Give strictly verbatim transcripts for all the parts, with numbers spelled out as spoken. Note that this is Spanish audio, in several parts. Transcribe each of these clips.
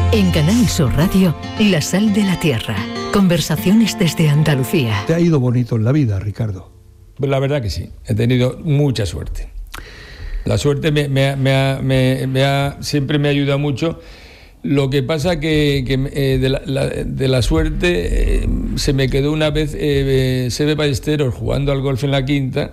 En Canal Sur Radio, La Sal de la Tierra. Conversaciones desde Andalucía. ¿Te ha ido bonito en la vida, Ricardo? Pues la verdad que sí, he tenido mucha suerte. La suerte me, me, me, ha, me, me ha, siempre me ayuda mucho. Lo que pasa que, que eh, de, la, la, de la suerte eh, se me quedó una vez eh, Seve Ballesteros jugando al golf en la quinta,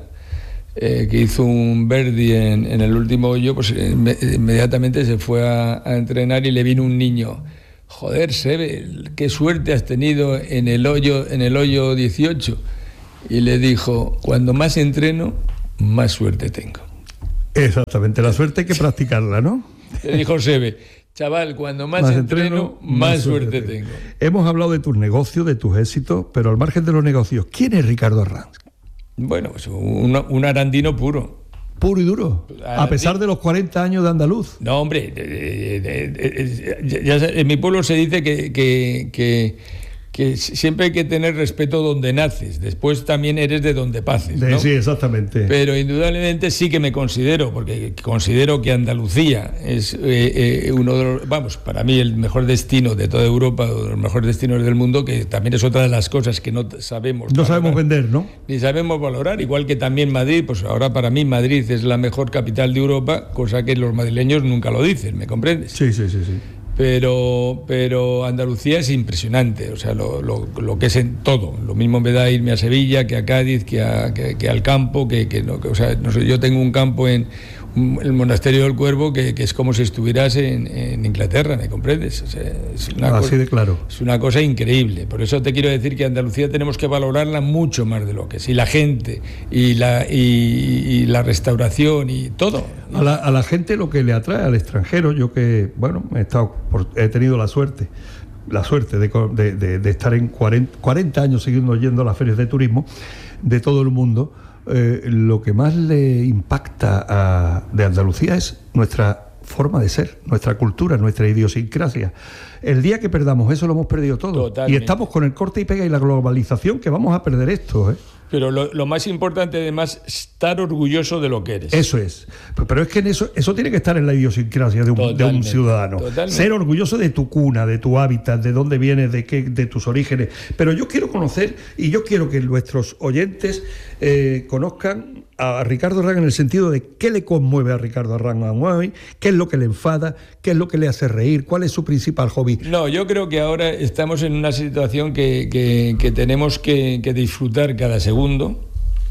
eh, que hizo un birdie en, en el último hoyo, pues eh, inmediatamente se fue a, a entrenar y le vino un niño. Joder, Seve, qué suerte has tenido en el hoyo, en el hoyo dieciocho. Y le dijo, cuando más entreno, más suerte tengo. Exactamente, la suerte hay que practicarla, ¿no? Le dijo Seve, chaval, cuando más, más entreno, entreno, más, más suerte, suerte tengo. tengo. Hemos hablado de tus negocios, de tus éxitos, pero al margen de los negocios, ¿quién es Ricardo Arranz? Bueno, pues un, un arandino puro. Puro y duro, arandino. A pesar de los cuarenta años de andaluz. No, hombre, de, de, de, de, ya, ya, en mi pueblo se dice que... que, que que siempre hay que tener respeto donde naces, después también eres de donde pases, ¿no? Sí, exactamente. Pero indudablemente sí que me considero, porque considero que Andalucía es eh, eh, uno de los, vamos, para mí el mejor destino de toda Europa, uno de los mejores destinos del mundo, que también es otra de las cosas que no sabemos No valorar, sabemos vender, ¿no? Ni sabemos valorar, igual que también Madrid, pues ahora para mí Madrid es la mejor capital de Europa, cosa que los madrileños nunca lo dicen, ¿me comprendes? Sí, sí, sí, sí. Pero, pero Andalucía es impresionante, o sea, lo, lo, lo que es en todo. Lo mismo me da irme a Sevilla que a Cádiz, que, a, que, que al campo, que, que, no, que o sea, no sé, yo tengo un campo en el Monasterio del Cuervo que, que es como si estuvieras en, en Inglaterra, ¿me comprendes? O sea, es una Así cosa, de claro. Es una cosa increíble. Por eso te quiero decir que Andalucía tenemos que valorarla mucho más de lo que es. Y la gente, y la, y, y la restauración, y todo. A la, a la gente lo que le atrae al extranjero, yo que, bueno, he, estado por, he tenido la suerte, la suerte de, de, de, de estar en cuarenta, cuarenta años siguiendo yendo a las ferias de turismo de todo el mundo. Eh, lo que más le impacta a, de Andalucía es nuestra forma de ser, nuestra cultura, nuestra idiosincrasia. El día que perdamos eso lo hemos perdido todo. Totalmente. Y estamos con el corte y pega y la globalización que vamos a perder esto, ¿eh? Pero lo, lo más importante, además, estar orgulloso de lo que eres. Eso es. Pero es que en eso, eso tiene que estar en la idiosincrasia de un, de un ciudadano. Totalmente. Ser orgulloso de tu cuna, de tu hábitat, de dónde vienes, de qué, de tus orígenes. Pero yo quiero conocer, y yo quiero que nuestros oyentes eh, conozcan a Ricardo Arranz en el sentido de qué le conmueve a Ricardo Arranz hoy, qué es lo que le enfada, qué es lo que le hace reír, cuál es su principal hobby. No, yo creo que ahora estamos en una situación que, que, que tenemos que, que disfrutar cada segundo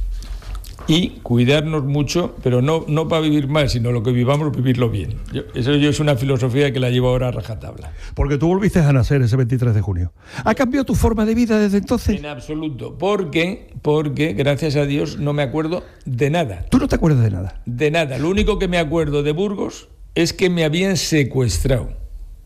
y cuidarnos mucho, pero no, no para vivir mal, sino lo que vivamos, vivirlo bien. Yo, eso yo es una filosofía que la llevo ahora a rajatabla. Porque tú volviste a nacer ese veintitrés de junio. ¿Ha cambiado tu forma de vida desde entonces? En absoluto, porque, porque gracias a Dios no me acuerdo de nada. ¿Tú no te acuerdas de nada? De nada. Lo único que me acuerdo de Burgos es que me habían secuestrado.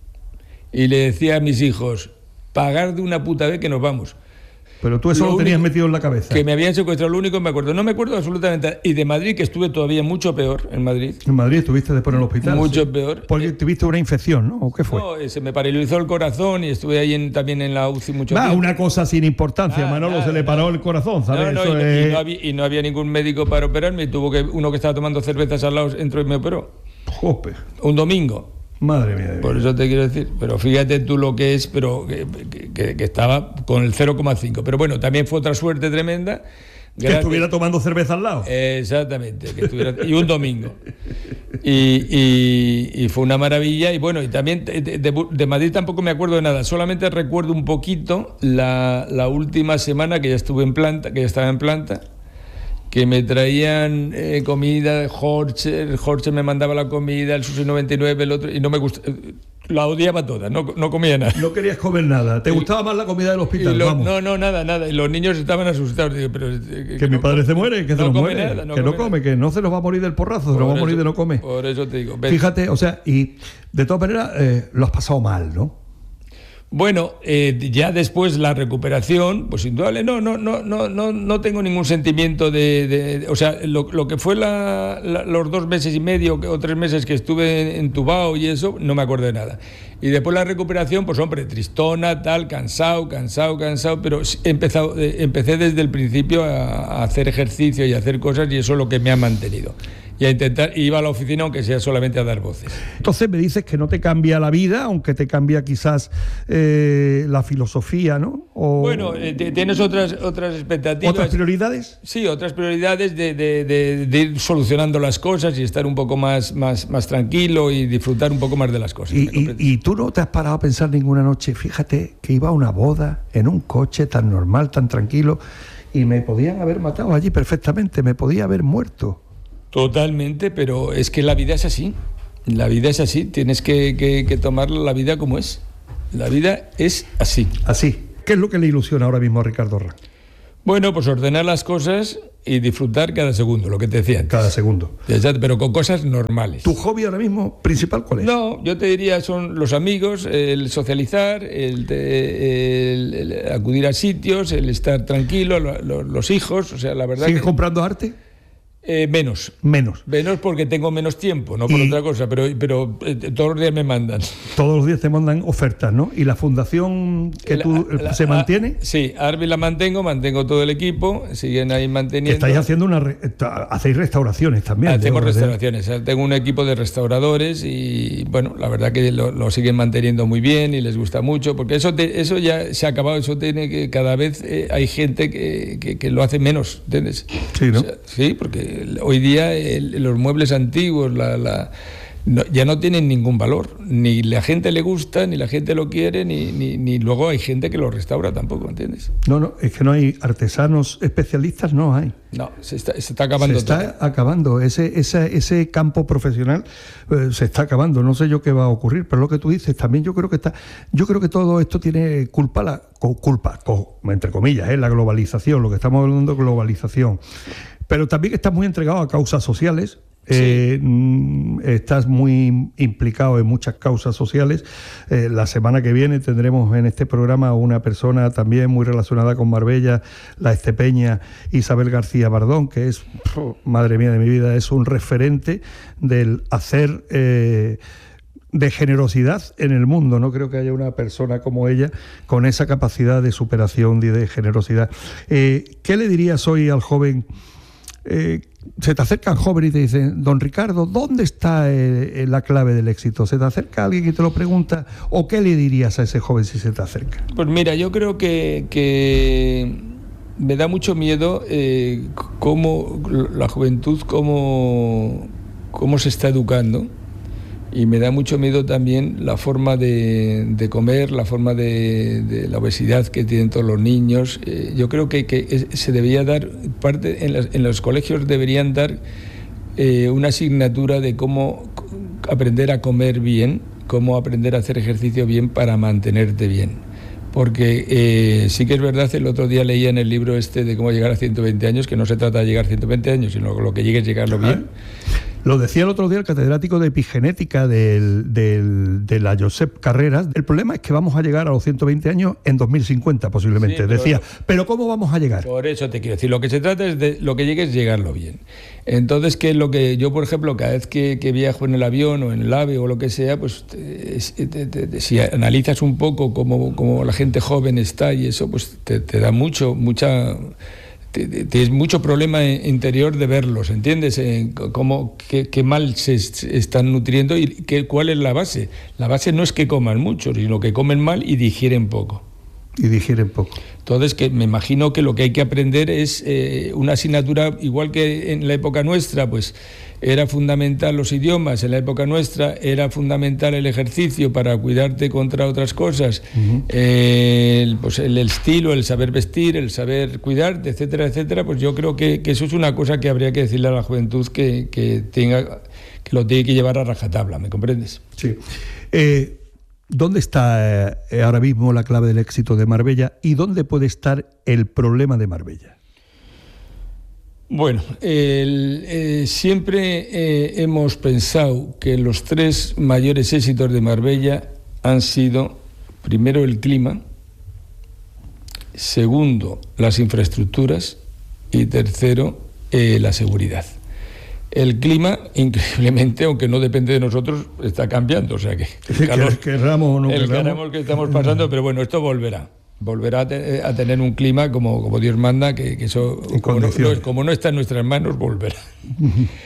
Y le decía a mis hijos, pagar de una puta vez que nos vamos. Pero tú eso lo, lo tenías metido en la cabeza. Que me habían secuestrado, lo único que me acuerdo. No me acuerdo absolutamente. Y de Madrid, que estuve todavía mucho peor en Madrid. En Madrid estuviste después en el hospital. Mucho ¿sí? peor. Porque tuviste una infección, ¿no? ¿O qué fue? No, se me paralizó el corazón y estuve ahí en, también en la U C I mucho Va, tiempo. Una cosa sin importancia. Ah, Manolo nada, se le paró nada. el corazón, ¿sabes? No, no, Eso y, es... y, no había, y no había ningún médico para operarme. Y tuvo que, uno que estaba tomando cervezas al lado entró y me operó. Jope. Un domingo. Madre mía. Por eso te quiero decir, pero fíjate tú lo que es, pero que, que, que estaba con el cero coma cinco. Pero bueno, también fue otra suerte tremenda. Que gracias. Estuviera tomando cerveza al lado. Exactamente, que estuviera, y un domingo. Y, y, y fue una maravilla. Y bueno, y también de, de, de Madrid tampoco me acuerdo de nada, solamente recuerdo un poquito la, la última semana que ya estuve en planta, que ya estaba en planta, que me traían eh, comida, Jorge, el Jorge me mandaba la comida, el Susi noventa y nueve, el otro, y no me gustaba, la odiaba toda, no, no comía nada. No querías comer nada, ¿te y, gustaba más la comida del hospital? Lo, Vamos. No, no, nada, nada, y los niños estaban asustados. Digo, pero, que, que mi no, padre se muere, que se no nos come muere, nada, no que come no come, nada. Que no se nos va a morir del porrazo, por se nos va a morir de no comer. Por eso te digo. Ven. Fíjate, o sea, y de todas maneras eh, lo has pasado mal, ¿no? Bueno, eh, ya después la recuperación, pues indudable, no, no, no, no, no, no tengo ningún sentimiento de, de, de o sea, lo, lo que fue la, la, los dos meses y medio o tres meses que estuve entubado y eso, no me acuerdo de nada. Y después la recuperación, pues hombre, tristona, tal, cansado, cansado, cansado, pero he empezado, eh, empecé desde el principio a, a hacer ejercicio y a hacer cosas y eso es lo que me ha mantenido. y a intentar, y iba a la oficina aunque sea solamente a dar voces. Entonces me dices que no te cambia la vida, aunque te cambia quizás eh, la filosofía, ¿no? O, bueno, eh, tienes otras otras expectativas. ¿Otras prioridades? Sí, otras prioridades de, de, de, de ir solucionando las cosas y estar un poco más, más, más tranquilo y disfrutar un poco más de las cosas. Y, y, y tú no te has parado a pensar ninguna noche, fíjate que iba a una boda en un coche tan normal, tan tranquilo, y me podían haber matado allí perfectamente, me podía haber muerto. Totalmente, pero es que la vida es así. La vida es así, tienes que, que, que tomar la vida como es. La vida es así. Así. ¿Qué es lo que le ilusiona ahora mismo a Ricardo Herrán? Bueno, pues ordenar las cosas y disfrutar cada segundo, lo que te decía antes. Cada segundo. Exacto, pero con cosas normales. ¿Tu hobby ahora mismo principal cuál es? No, yo te diría son los amigos, el socializar, el, el, el acudir a sitios, el estar tranquilo, lo, lo, los hijos, o sea, la verdad. ¿Sigues que, comprando arte? Eh, menos. Menos. Menos porque tengo menos tiempo, no por y... otra cosa, pero, pero eh, todos los días me mandan. Todos los días te mandan ofertas, ¿no? ¿Y la fundación que la, tú la, se mantiene? A, sí, Arby la mantengo, mantengo todo el equipo, siguen ahí manteniendo. Estáis haciendo una... Re... hacéis restauraciones también. Hacemos restauraciones, tengo un equipo de restauradores y, bueno, la verdad que lo, lo siguen manteniendo muy bien y les gusta mucho, porque eso te, eso ya se ha acabado, eso tiene que... Cada vez eh, hay gente que, que, que lo hace menos, ¿entiendes? Sí, ¿no? O sea, sí, porque hoy día el, los muebles antiguos la, la, no, ya no tienen ningún valor, ni la gente le gusta, ni la gente lo quiere, ni, ni, ni luego hay gente que lo restaura tampoco, ¿entiendes? No, no, es que no hay artesanos especialistas, no hay. No, se está, se está acabando se está todo. acabando, ese, ese, ese campo profesional eh, se está acabando, no sé yo qué va a ocurrir, pero lo que tú dices también yo creo que está, yo creo que todo esto tiene culpa, la culpa, entre comillas, eh, la globalización, lo que estamos hablando de globalización. Pero también estás muy entregado a causas sociales, sí. eh, estás muy implicado en muchas causas sociales. Eh, la semana que viene tendremos en este programa una persona también muy relacionada con Marbella, la estepeña Isabel García Bardón, que es, oh, madre mía de mi vida, es un referente del hacer... Eh, de generosidad en el mundo. No creo que haya una persona como ella con esa capacidad de superación y de generosidad. Eh, ¿Qué le dirías hoy al joven? Eh, se te acercan jóvenes y te dicen, don Ricardo, ¿dónde está eh, la clave del éxito? ¿Se te acerca alguien y te lo pregunta? ¿O qué le dirías a ese joven si se te acerca? Pues mira, yo creo que, que me da mucho miedo eh, cómo la juventud, cómo, cómo se está educando. Y me da mucho miedo también la forma de, de comer, la forma de, de la obesidad que tienen todos los niños. Eh, yo creo que, que es, se debería dar, parte en, las, en los colegios deberían dar eh, una asignatura de cómo aprender a comer bien, cómo aprender a hacer ejercicio bien para mantenerte bien. Porque eh, sí que es verdad, el otro día leía en el libro este de cómo llegar a ciento veinte años, que no se trata de llegar a ciento veinte años, sino lo que llegue es llegarlo bien. Lo decía el otro día el catedrático de epigenética del, del, de la Josep Carreras. El problema es que vamos a llegar a los ciento veinte años en dos mil cincuenta posiblemente. Sí, pero decía, pero ¿cómo vamos a llegar? Por eso te quiero decir, lo que se trata es de lo que llegue es llegarlo bien. Entonces, que lo que yo, por ejemplo, cada vez que, que viajo en el avión o en el AVE o lo que sea, pues te, te, te, te, si analizas un poco cómo, cómo la gente joven está y eso, pues te, te da mucho, mucha... Tienes mucho problema interior de verlos, ¿entiendes? Eh, cómo, qué, qué mal se, se están nutriendo y qué, cuál es la base. La base no es que coman mucho, sino que comen mal y digieren poco. Y digieren poco. Entonces, que me imagino que lo que hay que aprender es eh, una asignatura, igual que en la época nuestra, pues era fundamental los idiomas, en la época nuestra era fundamental el ejercicio para cuidarte contra otras cosas, uh-huh. eh, el, pues el estilo, el saber vestir, el saber cuidarte, etcétera, etcétera. Pues yo creo que, que eso es una cosa que habría que decirle a la juventud que, que, tenga, que lo tiene que llevar a rajatabla, ¿me comprendes? Sí. Eh... ¿Dónde está eh, ahora mismo la clave del éxito de Marbella y dónde puede estar el problema de Marbella? Bueno, el, eh, siempre eh, hemos pensado que los tres mayores éxitos de Marbella han sido, primero, el clima, segundo, las infraestructuras y tercero, eh, la seguridad. El clima, increíblemente, aunque no depende de nosotros, está cambiando, o sea que el calor, querramos o no el queramos. calor que estamos pasando, pero bueno, esto volverá, volverá a, te, a tener un clima como, como Dios manda, que, que eso, como no, no, como no está en nuestras manos, volverá.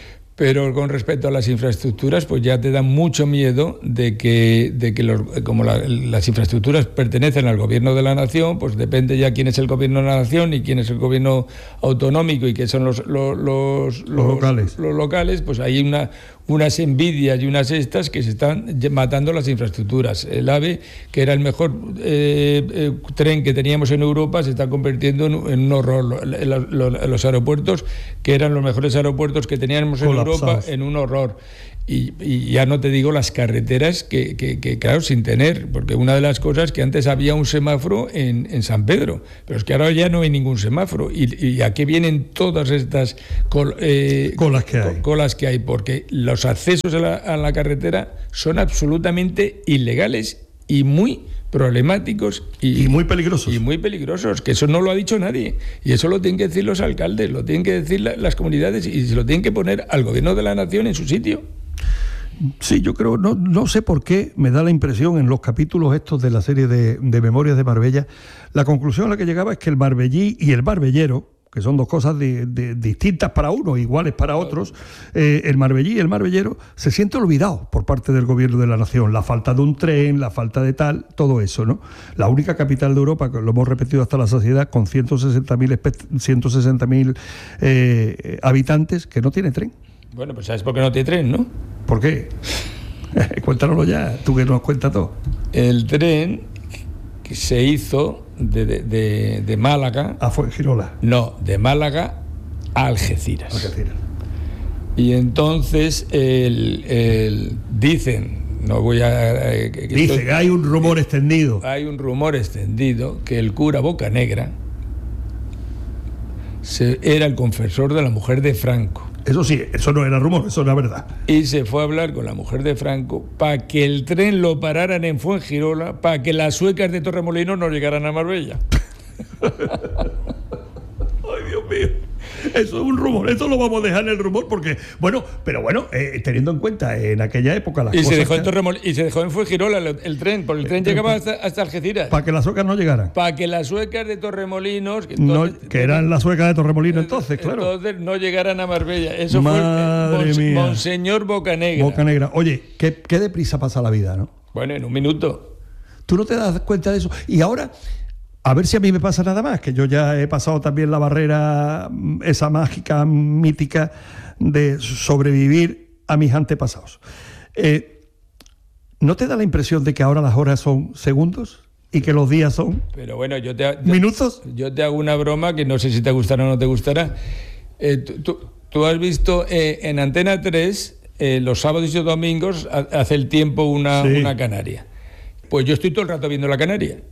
Pero con respecto a las infraestructuras, pues ya te da mucho miedo de que, de que los, como la, las infraestructuras pertenecen al gobierno de la nación, pues depende ya quién es el gobierno de la nación y quién es el gobierno autonómico y qué son los, los, los, los, los locales. Los locales, pues hay una, unas envidias y unas estas que se están matando las infraestructuras. El AVE, que era el mejor eh, eh, tren que teníamos en Europa, se está convirtiendo en, en un horror. Los, los, los aeropuertos, que eran los mejores aeropuertos que teníamos en Europa, en un horror. Y, y ya no te digo las carreteras que, que, que, claro, sin tener, porque una de las cosas que antes había un semáforo en, en San Pedro, pero es que ahora ya no hay ningún semáforo. ¿Y, y a qué vienen todas estas col, eh, colas, que hay. colas que hay? Porque los accesos a la, a la carretera son absolutamente ilegales y muy problemáticos y, y muy peligrosos. Y muy peligrosos, que eso no lo ha dicho nadie. Y eso lo tienen que decir los alcaldes, lo tienen que decir la, las comunidades y se lo tienen que poner al gobierno de la nación en su sitio. Sí, yo creo, no, no sé por qué, me da la impresión en los capítulos estos de la serie de, de Memorias de Marbella, la conclusión a la que llegaba es que el marbellí y el marbellero, que son dos cosas de, de, distintas para unos, iguales para otros, eh, el marbellí y el marbellero se siente olvidado por parte del gobierno de la nación. La falta de un tren, la falta de tal, todo eso, ¿no? La única capital de Europa, que lo hemos repetido hasta la saciedad, con ciento sesenta mil eh, habitantes, que no tiene tren. Bueno, pues ¿sabes por qué no tiene tren, no? ¿Por qué? Cuéntanoslo ya, tú que nos cuentas todo. El tren que se hizo de, de, de, de Málaga... A Fuengirola. No, de Málaga a Algeciras. Algeciras. Y entonces el, el, dicen, no voy a... Eh, que Dicen, estoy, hay un rumor eh, extendido. Hay un rumor extendido que el cura Bocanegra se, era el confesor de la mujer de Franco. Eso sí, eso no era rumor, eso era verdad. Y se fue a hablar con la mujer de Franco para que el tren lo pararan en Fuengirola, para que las suecas de Torremolinos no llegaran a Marbella. Ay, Dios mío. Eso es un rumor, eso lo vamos a dejar en el rumor porque, bueno, pero bueno, eh, teniendo en cuenta en aquella época las y cosas... Se dejó que... en Torremol... Y se dejó en Fuengirola el, el tren, porque el tren llegaba hasta, hasta Algeciras. Para que las suecas no llegaran. Para que las suecas de Torremolinos... Que, entonces, no, que eran las suecas de Torremolinos entonces, claro. Entonces no llegaran a Marbella. Eso Madre fue el, mía. Monseñor Bocanegra. Bocanegra. Oye, qué, qué deprisa pasa la vida, ¿no? Bueno, en un minuto. Tú no te das cuenta de eso. Y ahora... A ver si a mí me pasa nada más, que yo ya he pasado también la barrera, esa mágica, mítica, de sobrevivir a mis antepasados. Eh, ¿No te da la impresión de que ahora las horas son segundos y que los días son Pero bueno, yo te, minutos? Yo, yo te hago una broma que no sé si te gustará o no te gustará. Eh, tú, tú, tú has visto eh, en Antena tres, eh, los sábados y domingos, hace el tiempo una, sí. una canaria. Pues yo estoy todo el rato viendo la canaria.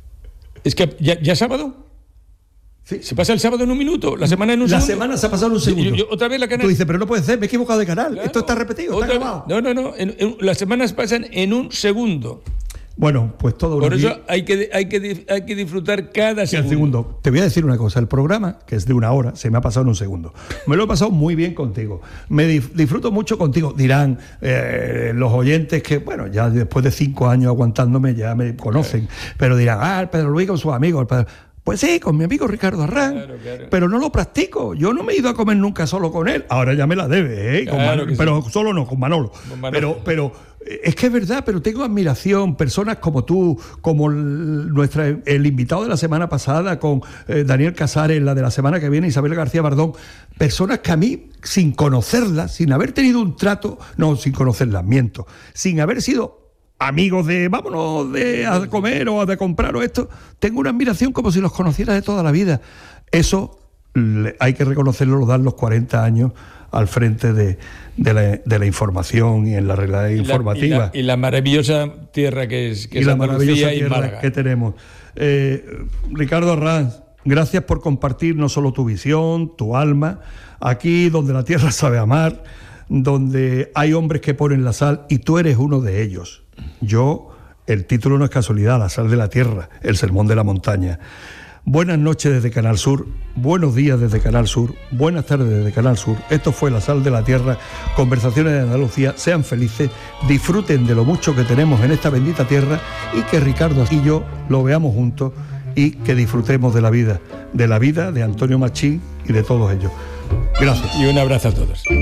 Es que ya, ya sábado. Sí. Se pasa el sábado en un minuto, la semana en un la segundo. La semana se ha pasado en un segundo. Yo, yo, otra vez la canaria. Tú dices, pero no puede ser, me he equivocado de canal. Claro. Esto está repetido, está grabado. No, no, no. En, en, las semanas pasan en un segundo. Bueno, pues todo. Por eso hay que, hay, que, hay que disfrutar cada segundo. segundo. Te voy a decir una cosa, el programa, que es de una hora, se me ha pasado en un segundo. Me lo he pasado muy bien contigo. Me dif- disfruto mucho contigo. Dirán eh, los oyentes que, bueno, ya después de cinco años aguantándome ya me conocen, pero dirán, ah, el Pedro Luis con sus amigos. El Pedro... Pues sí, con mi amigo Ricardo Arranz, claro, claro. Pero no lo practico. Yo no me he ido a comer nunca solo con él. Ahora ya me la debe, ¿eh? Con claro Man... Pero sí. Solo no, con Manolo. Con Manolo. Pero, pero es que es verdad, pero tengo admiración. Personas como tú, como el, nuestra, el invitado de la semana pasada, con eh, Daniel Casares, la de la semana que viene, Isabel García Bardón. Personas que a mí, sin conocerlas, sin haber tenido un trato, no, sin conocerlas, miento, sin haber sido amigos de, vámonos de a comer o a de comprar o esto, tengo una admiración como si los conociera de toda la vida. Eso le, hay que reconocerlo, lo dan los cuarenta años al frente de, de, la, de la información y en la realidad y informativa. La, y, la, y la maravillosa tierra que es, que y es la Andalucía maravillosa y tierra Málaga. Que tenemos. Eh, Ricardo Arranz, gracias por compartir no solo tu visión, tu alma, aquí donde la tierra sabe amar, donde hay hombres que ponen la sal y tú eres uno de ellos. Yo, el título no es casualidad, La sal de la tierra, el sermón de la montaña. Buenas noches desde Canal Sur, buenos días desde Canal Sur, buenas tardes desde Canal Sur. Esto fue La sal de la tierra, conversaciones de Andalucía. Sean felices, disfruten de lo mucho que tenemos en esta bendita tierra y que Ricardo y yo lo veamos juntos y que disfrutemos de la vida, de la vida de Antonio Machín y de todos ellos. Gracias. Y un abrazo a todos.